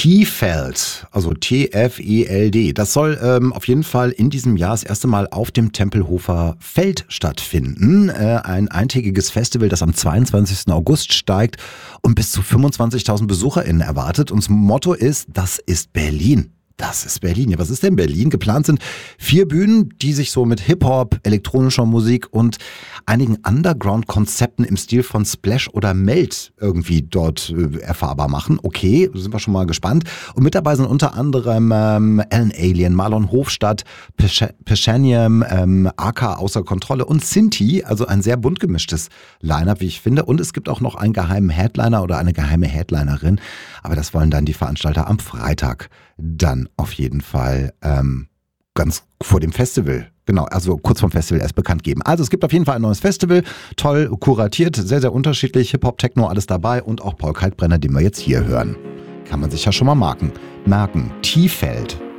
T-Feld, also T-F-E-L-D. Das soll auf jeden Fall in diesem Jahr das erste Mal auf dem Tempelhofer Feld stattfinden. Ein eintägiges Festival, das am 22. August steigt und bis zu 25.000 BesucherInnen erwartet. Und das Motto ist, das ist Berlin. Das ist Berlin. Ja, was ist denn Berlin? Geplant sind 4 Bühnen, die sich so mit Hip-Hop, elektronischer Musik und einigen Underground-Konzepten im Stil von Splash oder Melt irgendwie dort erfahrbar machen. Okay, sind wir schon mal gespannt. Und mit dabei sind unter anderem Alan Alien, Marlon Hofstadt, Peshanium, AK Außer Kontrolle und Sinti. Also ein sehr bunt gemischtes Line-Up, wie ich finde. Und es gibt auch noch einen geheimen Headliner oder eine geheime Headlinerin. Aber das wollen dann die Veranstalter am Freitag dann auf jeden Fall ganz vor dem Festival, genau, also kurz vorm Festival erst bekannt geben. Also es gibt auf jeden Fall ein neues Festival, toll kuratiert, sehr, sehr unterschiedlich, Hip-Hop, Techno, alles dabei und auch Paul Kalkbrenner, den wir jetzt hier hören. Kann man sich ja schon mal merken. T-Feld.